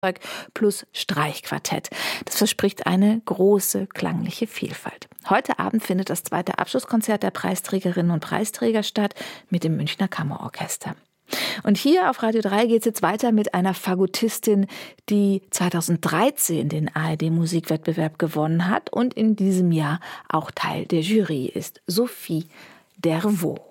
plus Streichquartett. Das verspricht eine große klangliche Vielfalt. Heute Abend findet das zweite Abschlusskonzert der Preisträgerinnen und Preisträger statt mit dem Münchner Kammerorchester. Und hier auf Radio 3 geht es jetzt weiter mit einer Fagottistin, die 2013 den ARD-Musikwettbewerb gewonnen hat und in diesem Jahr auch Teil der Jury ist, Sophie Dervaux.